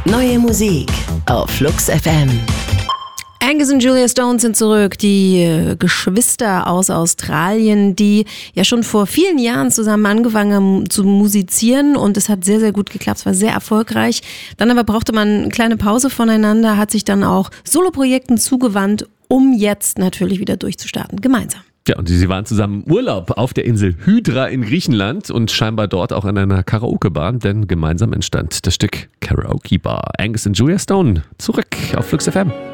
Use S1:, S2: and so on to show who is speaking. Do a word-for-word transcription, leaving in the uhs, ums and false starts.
S1: Neue Musik auf Flux F M.
S2: Angus und Julia Stone sind zurück, die äh, Geschwister aus Australien, die ja schon vor vielen Jahren zusammen angefangen haben zu musizieren und es hat sehr, sehr gut geklappt, es war sehr erfolgreich. Dann aber brauchte man eine kleine Pause voneinander, hat sich dann auch Soloprojekten zugewandt, um jetzt natürlich wieder durchzustarten, gemeinsam.
S3: Ja, und sie waren zusammen im Urlaub auf der Insel Hydra in Griechenland und scheinbar dort auch in einer Karaoke-Bar, denn gemeinsam entstand das Stück Karaoke Bar. Angus und Julia Stone zurück auf Flux F M.